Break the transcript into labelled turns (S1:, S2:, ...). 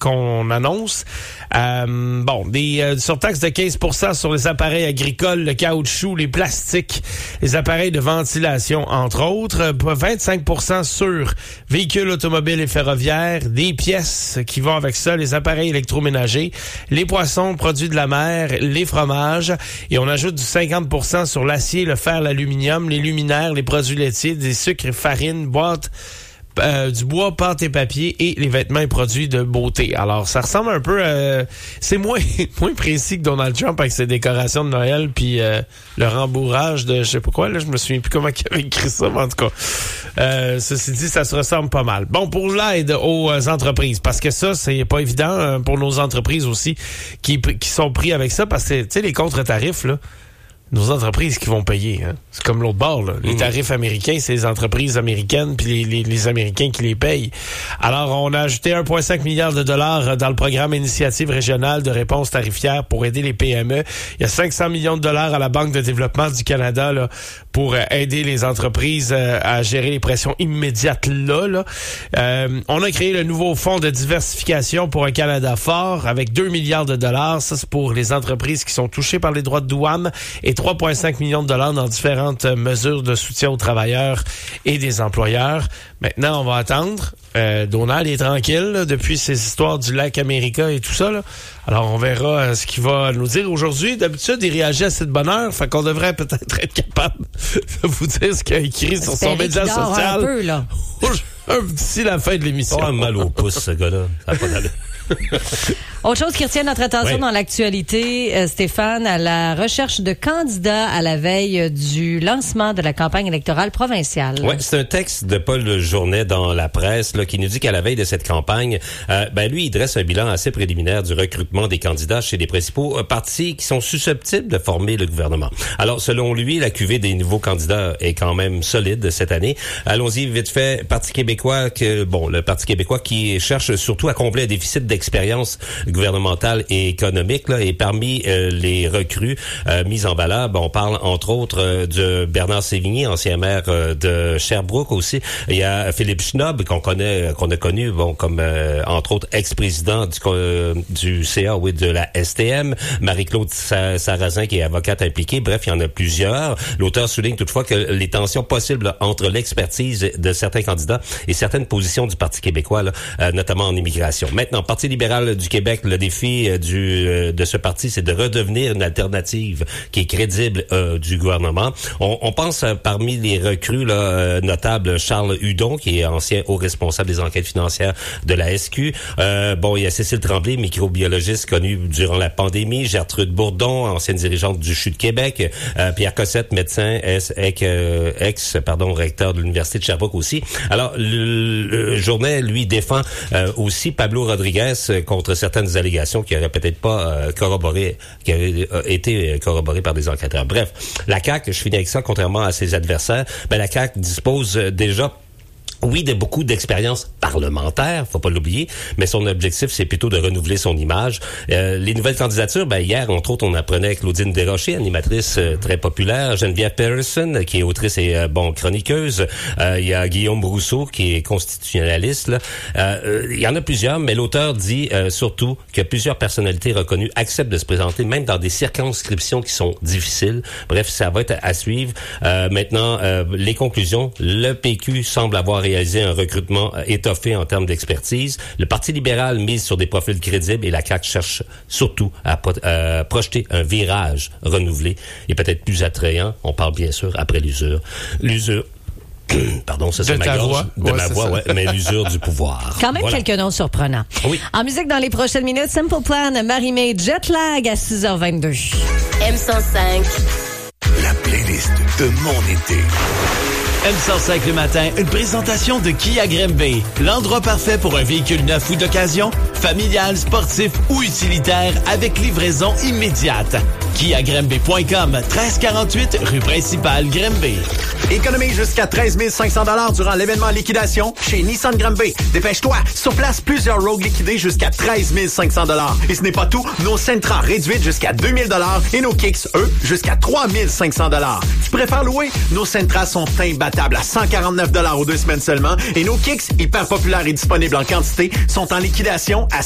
S1: qu'on annonce. Des surtaxes de 15% sur les appareils agricoles, le caoutchouc, les plastiques, les appareils de ventilation, entre autres. 25% sur véhicules automobiles et ferroviaires, des pièces qui vont avec ça, les appareils électroménagers, les poissons, produits de la mer, les fromages. Et on ajoute du 50% sur l'acier, le fer, l'aluminium, les luminaires, les produits laitiers, des sucres et farines, boîtes, du bois, pâte et papier et les vêtements et produits de beauté. Alors, ça ressemble un peu c'est moins précis que Donald Trump avec ses décorations de Noël puis le rembourrage de je sais pas quoi, là, je me souviens plus comment il avait écrit ça, mais en tout cas. Ceci dit, ça se ressemble pas mal. Bon, pour l'aide aux entreprises, parce que ça, c'est pas évident pour nos entreprises aussi qui sont pris avec ça, parce que, tu sais, les contre-tarifs, là, nos entreprises qui vont payer. Hein? C'est comme l'autre bord. Là. Les tarifs américains, c'est les entreprises américaines puis les Américains qui les payent. Alors, on a ajouté 1,5 milliard de dollars dans le programme Initiative régionale de réponse tarifaire pour aider les PME. Il y a 500 millions de dollars à la Banque de développement du Canada là, pour aider les entreprises à gérer les pressions immédiates là. On a créé le nouveau fonds de diversification pour un Canada fort avec 2 milliards de dollars. Ça, c'est pour les entreprises qui sont touchées par les droits de douane et 3,5 millions de dollars dans différentes mesures de soutien aux travailleurs et des employeurs. Maintenant, on va attendre. Donald est tranquille là, depuis ces histoires du lac America et tout ça. Là. Alors, on verra ce qu'il va nous dire aujourd'hui. D'habitude, il réagit assez de bonne heure. Fait qu'on devrait peut-être être capable de vous dire ce qu'il a écrit sur son média social.
S2: Un peu, là.
S1: D'ici la fin de l'émission.
S3: Pas un mal au pouce, ce gars-là. Ça n'a pas d'allure.
S2: Autre chose qui retient notre attention dans l'actualité, Stéphane, à la recherche de candidats à la veille du lancement de la campagne électorale provinciale.
S3: Oui, c'est un texte de Paul Journet dans la presse là, qui nous dit qu'à la veille de cette campagne, lui, il dresse un bilan assez préliminaire du recrutement des candidats chez les principaux partis qui sont susceptibles de former le gouvernement. Alors, selon lui, la cuvée des nouveaux candidats est quand même solide cette année. Allons-y vite fait. Parti québécois, le Parti québécois qui cherche surtout à combler un déficit d'expérience gouvernementale et économique là, et parmi les recrues mises en valeur, on parle entre autres de Bernard Sévigny, ancien maire de Sherbrooke aussi. Il y a Philippe Schnob qu'on a connu comme entre autres ex-président du CA, de la STM, Marie-Claude Sarrazin qui est avocate impliquée. Bref, il y en a plusieurs. L'auteur souligne toutefois que les tensions possibles entre l'expertise de certains candidats et certaines positions du Parti québécois, là, notamment en immigration. Maintenant, Parti libéral du Québec, le défi de ce parti, c'est de redevenir une alternative qui est crédible du gouvernement. On pense parmi les recrues là, notables Charles Hudon, qui est ancien haut responsable des enquêtes financières de la SQ. Il y a Cécile Tremblay, microbiologiste connue durant la pandémie. Gertrude Bourdon, ancienne dirigeante du CHU de Québec. Pierre Cossette, médecin, recteur de l'Université de Sherbrooke aussi. Alors, le Journet, lui, défend aussi Pablo Rodriguez contre certaines allégations qui auraient peut-être pas qui auraient été corroborées par des enquêteurs. Bref, la CAQ, je finis avec ça, contrairement à ses adversaires, la CAQ dispose déjà de beaucoup d'expérience parlementaire, faut pas l'oublier, mais son objectif, c'est plutôt de renouveler son image. Les nouvelles candidatures, hier, entre autres, on apprenait Claudine Desrochers, animatrice très populaire, Geneviève Pearson, qui est autrice et chroniqueuse. Il y a Guillaume Rousseau, qui est constitutionnaliste. Il y en a plusieurs, mais l'auteur dit surtout que plusieurs personnalités reconnues acceptent de se présenter, même dans des circonscriptions qui sont difficiles. Bref, ça va être à suivre. Maintenant, les conclusions. Le PQ semble avoir réalisé un recrutement étoffé en termes d'expertise. Le Parti libéral mise sur des profils crédibles et la CAQ cherche surtout à projeter un virage renouvelé et peut-être plus attrayant. On parle bien sûr après l'usure. Pardon, ça c'est ma gorge. De ma voix, mais l'usure du pouvoir.
S2: Quand même quelques noms surprenants. Oui. En musique, dans les prochaines minutes, Simple Plan, Marie-Mé, Jetlag à 6h22.
S4: M105.
S5: La playlist de mon été.
S6: M105 le matin, une présentation de Kia Grimby. L'endroit parfait pour un véhicule neuf ou d'occasion, familial, sportif ou utilitaire avec livraison immédiate. KiaGrimby.com, 1348 rue principale Grimby.
S7: Économise jusqu'à 13 500 $ durant l'événement liquidation chez Nissan Grimby. Dépêche-toi, sur place, plusieurs Rogue liquidés jusqu'à 13 500 $. Et ce n'est pas tout, nos Sentra réduites jusqu'à 2 000 $ et nos Kicks, eux, jusqu'à 3 500 $. Tu préfères louer? Nos Sentra sont imbattables à 149 $ aux 2 semaines seulement et nos Kicks, hyper populaires et disponibles en quantité, sont en liquidation à